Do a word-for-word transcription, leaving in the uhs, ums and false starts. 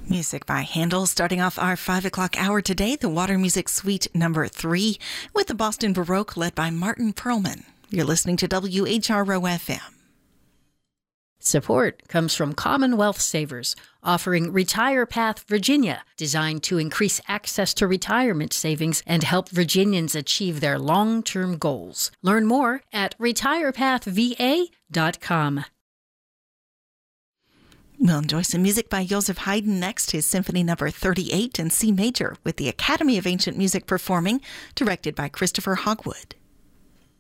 Music by Handel, starting off our five o'clock hour today, the Water Music Suite number three, with the Boston Baroque led by Martin Perlman. You're listening to W H R O F M. Support comes from Commonwealth Savers, offering Retire Path Virginia, designed to increase access to retirement savings and help Virginians achieve their long-term goals. Learn more at retire path v a dot com. We'll enjoy some music by Joseph Haydn next, his Symphony number thirty-eight in C major, with the Academy of Ancient Music performing, directed by Christopher Hogwood.